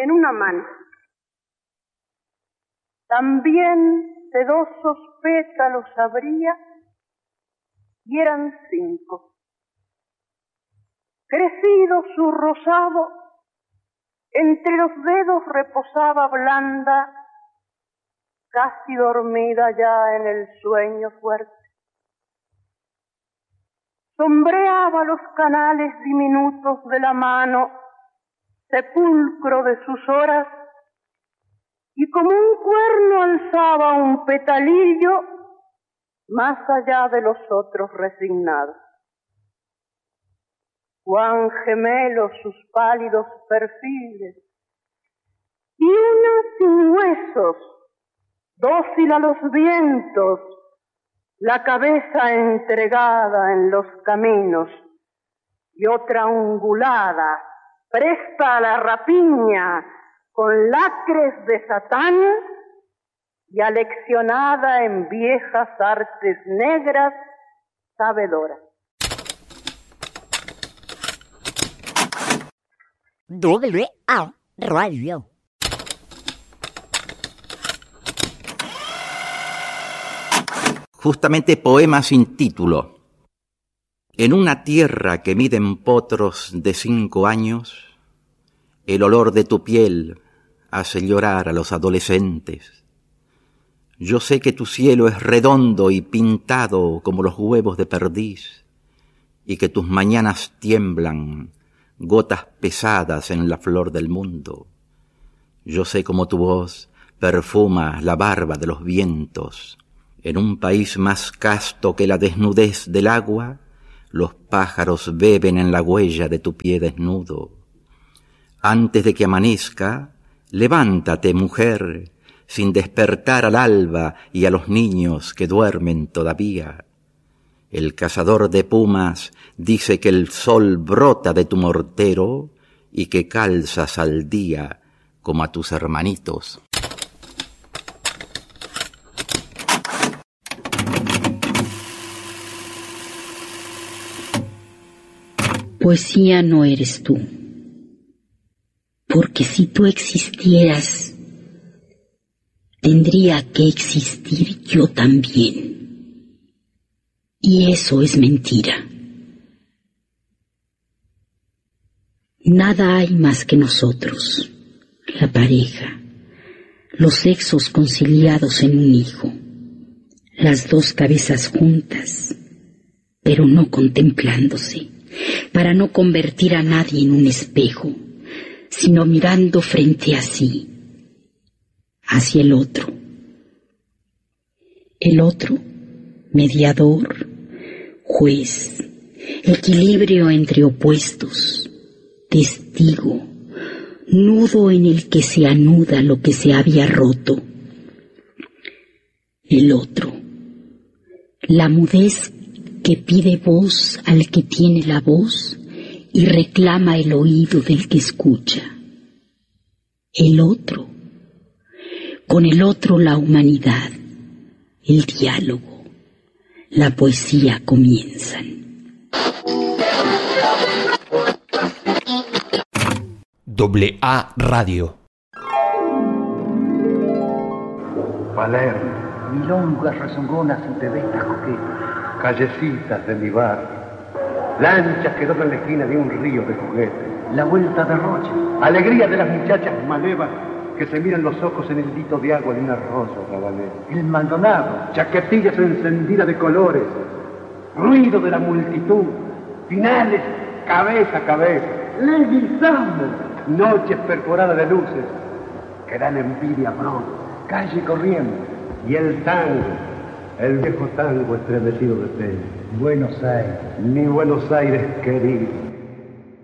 en una mano. También sedosos pétalos abría y eran 5. Crecido su rosado, entre los dedos reposaba blanda, casi dormida ya en el sueño fuerte. Sombreaba los canales diminutos de la mano, sepulcro de sus horas, y como un cuerno alzaba un petalillo más allá de los otros resignados. Cuán gemelos sus pálidos perfiles, y una sin huesos, dócil a los vientos, la cabeza entregada en los caminos, y otra ungulada, presta a la rapiña, con lacres de Satán, y aleccionada en viejas artes negras, sabedora. WA Radio. Justamente poema sin título. En una tierra que miden potros de 5 años, el olor de tu piel hace llorar a los adolescentes. Yo sé que tu cielo es redondo y pintado como los huevos de perdiz, y que tus mañanas tiemblan, gotas pesadas en la flor del mundo. Yo sé cómo tu voz perfuma la barba de los vientos. En un país más casto que la desnudez del agua, los pájaros beben en la huella de tu pie desnudo. Antes de que amanezca, levántate, mujer, sin despertar al alba y a los niños que duermen todavía. El cazador de pumas dice que el sol brota de tu mortero y que calzas al día como a tus hermanitos. Poesía no eres tú, porque si tú existieras, tendría que existir yo también. Y eso es mentira. Nada hay más que nosotros, la pareja, los sexos conciliados en un hijo, las dos cabezas juntas, pero no contemplándose, para no convertir a nadie en un espejo, sino mirando frente a sí, hacia el otro. El otro, mediador, juez, equilibrio entre opuestos, testigo, nudo en el que se anuda lo que se había roto. El otro, la mudez que pide voz al que tiene la voz y reclama el oído del que escucha. El otro, con el otro la humanidad, el diálogo, la poesía comienzan. WA Radio. Palermo, milongas rezongonas y tebetas coquetas, callecitas de mi barrio, lanchas que doblan la esquina de un río de juguetes, la vuelta de Roche, alegría de las muchachas malevas que se miran los ojos en el dito de agua de un arroyo rabanero, el Maldonado, chaquetillas encendidas de colores, ruido de la multitud, finales cabeza a cabeza, Levisambo, noches perforadas de luces que dan envidia pronto, calle corriendo, y el tango, el viejo tango estremecido de pena. Buenos Aires, mi Buenos Aires querido,